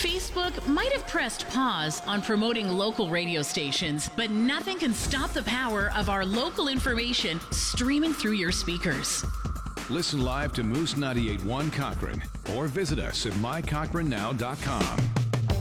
Facebook might have pressed pause on promoting local radio stations, but nothing can stop the power of our local information streaming through your speakers. Listen live to Moose 98.1 Cochrane or visit us at mycochranow.com.